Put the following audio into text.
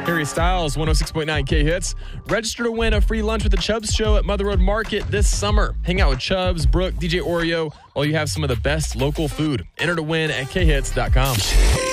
Harry Styles, 106.9 K-Hits. Register to win a free lunch with the Chubbs Show at Mother Road Market this summer. Hang out with Chubbs, Brooke, DJ Oreo, while you have some of the best local food. Enter to win at khits.com.